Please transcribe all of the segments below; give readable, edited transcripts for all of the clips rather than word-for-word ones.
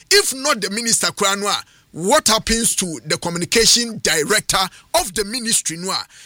If not the minister Kranwa, what happens to the communication director of the ministry?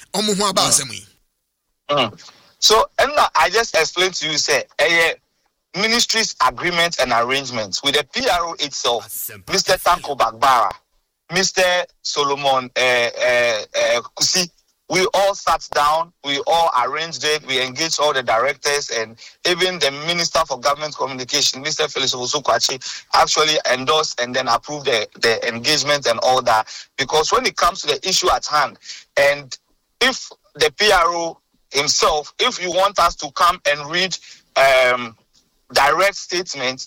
So, and I just explained to you, say, ministry's agreement and arrangements with the PRO itself, Mr. Tanko Bagbara, Mr. Solomon Kusi. We all sat down, we all arranged it, we engaged all the directors, and even the Minister for Government Communication, Mr. Felix Osukwachi, actually endorsed and then approved the engagement and all that. Because when it comes to the issue at hand, and if the PRO himself, if you want us to come and read direct statements,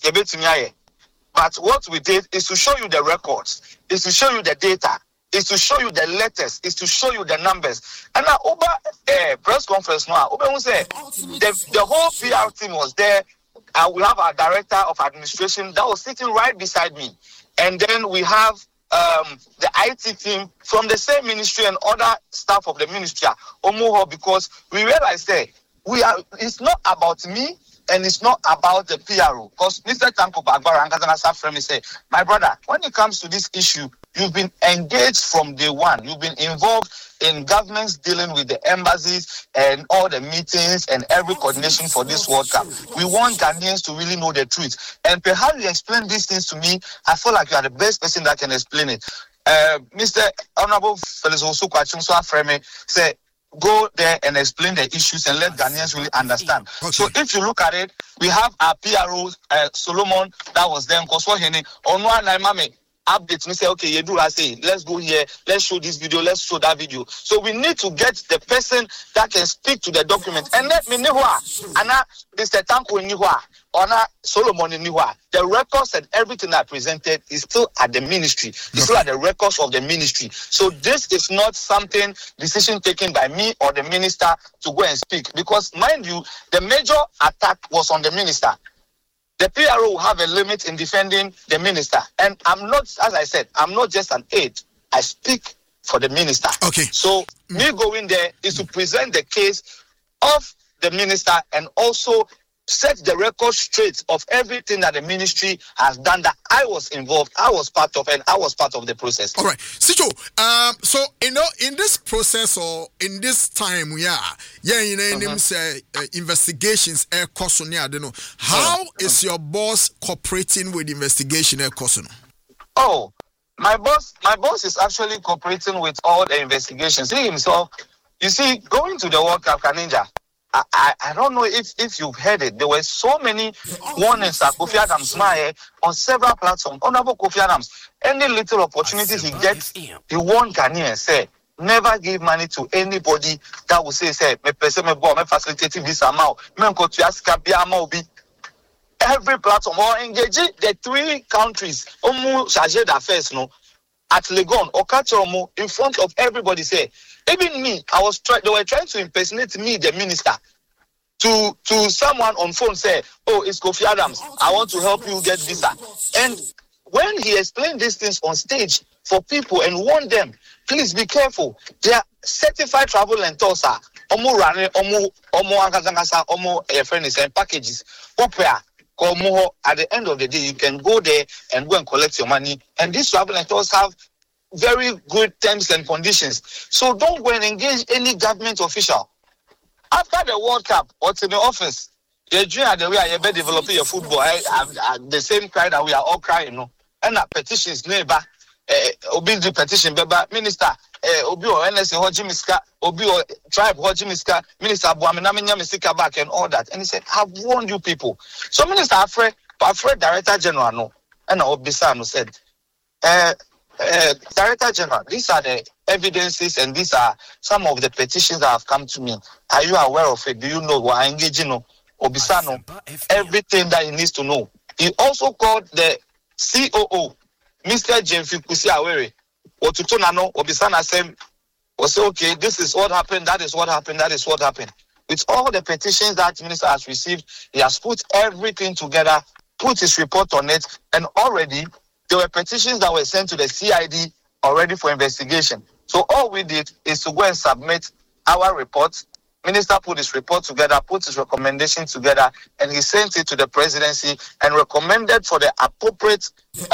but what we did is to show you the records, is to show you the data, is to show you the letters, is to show you the numbers. And now, over press conference now, Oba say the whole PR team was there. We have our director of administration that was sitting right beside me, and then we have the IT team from the same ministry and other staff of the ministry, Omuho, because we realized that it's not about me. And it's not about the PRO. Because Mr. Tanko Bagbara and Kazana Safremi say, my brother, when it comes to this issue, you've been engaged from day one. You've been involved in governments dealing with the embassies and all the meetings and every coordination for this World Cup. We want Ghanaians to really know the truth. And perhaps you explain these things to me, I feel like you are the best person that can explain it. Mr. Honorable Felix Osukwachi Safremi said, go there and explain the issues and let Ghanaians really understand. Okay. So if you look at it, we have our PRO, Solomon, that was there. Updates, we say, okay, you do, I say, let's go here, let's show this video, let's show that video. So we need to get the person that can speak to the document. And let me know, Anna, Mr. Tanko Niwa, Anna Solomon Niwa. The records and everything I presented is still at the ministry. It's still at the records of the ministry. So this is not something, decision taken by me or the minister to go and speak. Because, mind you, the major attack was on the minister. The PRO will have a limit in defending the minister. And I'm not, as I said, I'm not just an aide. I speak for the minister. Okay. So me going there is to present the case of the minister and also set the record straight of everything that the ministry has done that I was involved, I was part of, and I was part of the process. All right. Sicho, so, in this process or in this time, investigations, how is your boss cooperating with investigation? Oh, my boss is actually cooperating with all the investigations. He himself, you see, going to the World Cup, Kaninja, I don't know if you've heard it. There were so many warnings that Kofi Adams on several platforms. Honorable Kofi Adams, any little opportunities he gets, he warned Ghanaians, say, never give money to anybody that will say, me facilitating this amount. Every platform, or engaging the 3 countries, chargé d'affaires, at Legon, or Kachomo, in front of everybody, say, even me, they were trying to impersonate me, the minister, to someone on phone say, oh, it's Kofi Adams, I want to help you get visa. And when he explained these things on stage for people and warned them, please be careful. They are certified travel and tours, packages. At the end of the day, you can go there and go and collect your money. And these travel and tours have very good terms and conditions. So don't go and engage any government official. After the World Cup, what's in the office? You're doing the way I be developing your football. The same cry that we are all crying, And that petitions neighbor, Obi the petition, minister, Obi or NSA Hojimiska, Obi or tribe Hojimiska, Minister Buaminaminya Misika back and all that. And he said, I've warned you people. So Minister Alfred Director General, no, and Obisano said, Director General, these are the evidences and these are some of the petitions that have come to me. Are you aware of it? Do you know what I'm engaging? Obisano, everything that he needs to know. He also called the COO, Mr. Jemfi Kusi Awere. Otutunano, Obisana said, was okay, this is what happened, that is what happened, that is what happened. With all the petitions that minister has received, he has put everything together, put his report on it, and already there were petitions that were sent to the CID already for investigation. So all we did is to go and submit our report. Minister put his report together, put his recommendation together, and he sent it to the presidency and recommended for the appropriate